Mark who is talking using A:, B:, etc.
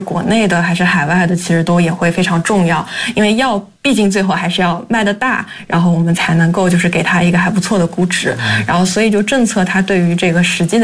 A: 国内的还是海外的，其实都也会非常重要，因为药毕竟最后还是要卖得大，然后我们才能够就是给它一个还不错的估值，然后所以就政策它对于这个实际的